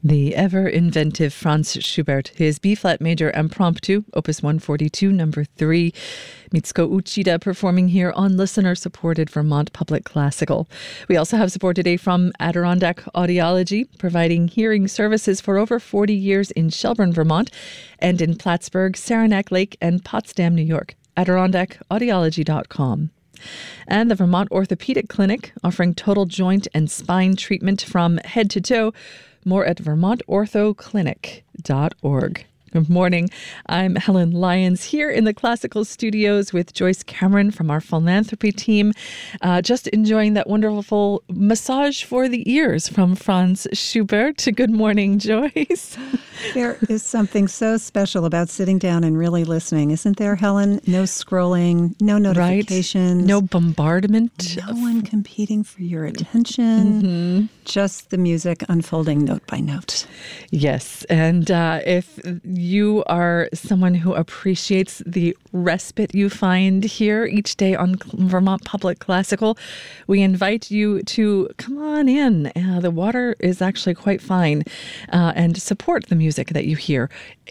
The ever-inventive Franz Schubert, his B-flat major Impromptu, Opus 142, number 3. Mitsuko Uchida performing here on listener-supported Vermont Public Classical. We also have support today from Adirondack Audiology, providing hearing services for over 40 years in Shelburne, Vermont, and in Plattsburgh, Saranac Lake, and Potsdam, New York. AdirondackAudiology.com. And the Vermont Orthopedic Clinic, offering total joint and spine treatment from head to toe. More at vermontorthoclinic.org. Good morning. I'm Helen Lyons here in the classical studios with Joyce Cameron from our philanthropy team. Just enjoying that wonderful massage for the ears from Franz Schubert. Good morning, Joyce. There is something so special about sitting down and really listening, isn't there, Helen? No scrolling, no notifications. Right. No bombardment. No one competing for your attention. Mm-hmm. Just the music unfolding note by note. Yes. And if you are someone who appreciates the respite you find here each day on Vermont Public Classical, we invite you to come on in. The water is actually quite fine, and support the music that you hear.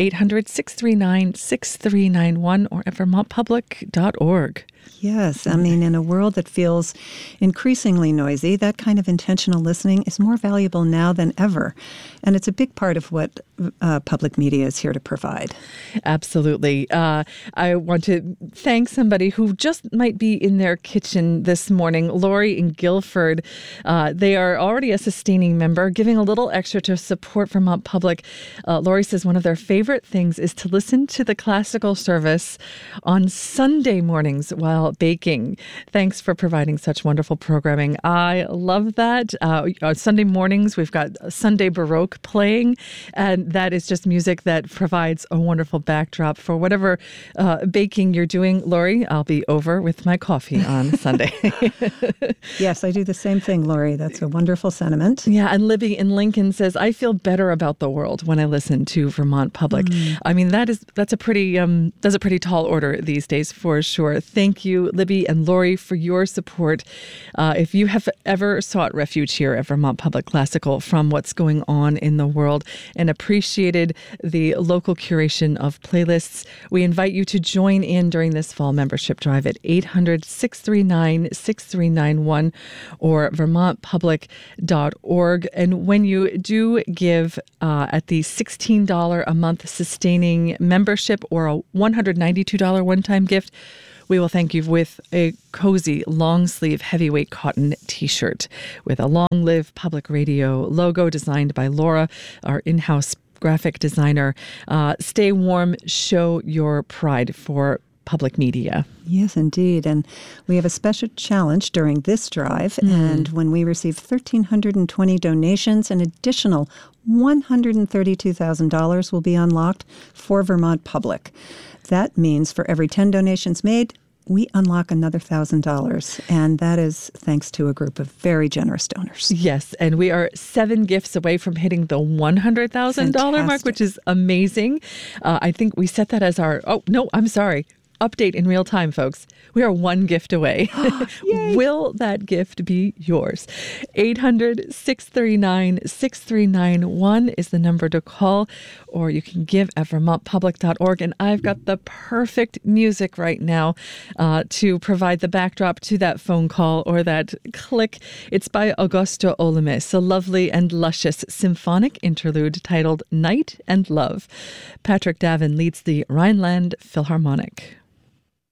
800-639-6391 or at vermontpublic.org. Yes, I mean, in a world that feels increasingly noisy, that kind of intentional listening is more valuable now than ever. And it's a big part of what public media is here to provide. Absolutely. I want to thank somebody who just might be in their kitchen this morning, Lori in Guilford. They are already a sustaining member, giving a little extra to support Vermont Public. Lori says one of their favorite things is to listen to the classical service on Sunday mornings while baking. Thanks for providing such wonderful programming. I love that. On Sunday mornings, we've got Sunday Baroque playing, and that is just music that provides a wonderful backdrop for whatever baking you're doing. Lori, I'll be over with my coffee on Sunday. Yes, I do the same thing, Lori. That's a wonderful sentiment. Yeah, and Libby in Lincoln says, I feel better about the world when I listen to Vermont Public. I mean, that's a pretty tall order these days for sure. Thank you, Libby and Lori, for your support. If you have ever sought refuge here at Vermont Public Classical from what's going on in the world and appreciated the local curation of playlists, we invite you to join in during this fall membership drive at 800-639-6391 or vermontpublic.org. And when you do give at the $16 a month sustaining membership or a $192 one-time gift, we will thank you with a cozy, long-sleeve, heavyweight cotton T-shirt with a Long Live Public Radio logo designed by Laura, our in-house graphic designer. Stay warm, show your pride for public media. Yes, indeed. And we have a special challenge during this drive. And when we receive 1,320 donations, an additional $132,000 will be unlocked for Vermont Public. That means for every 10 donations made, we unlock another $1,000. And that is thanks to a group of very generous donors. Yes. And we are 7 gifts away from hitting the $100,000 mark, which is amazing. I think we set that as our, update in real time, folks. We are 1 gift away. Will that gift be yours? 800-639-6391 is the number to call, or you can give at vermontpublic.org. And I've got the perfect music right now to provide the backdrop to that phone call or that click. It's by Augusto Olames, a lovely and luscious symphonic interlude titled Night and Love. Patrick Davin leads the Rhineland Philharmonic.